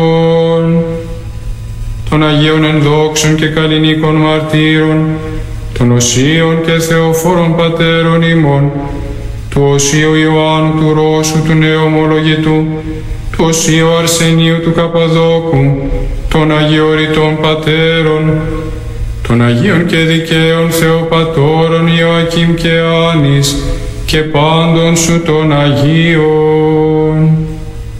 των Αγίων ενδόξων και καλλινίκων μαρτύρων, των Οσίων και Θεοφόρων Πατέρων ημών, του Οσίου Ιωάννου του Ρώσου του Νεομολογητού, του Οσίου Αρσενίου του Καπαδόκου, των Αγιοριτών Πατέρων, των Αγίων και Δικαίων Θεοπατώρων Ιωακήμ και Άνης, και πάντων σου των Αγίων.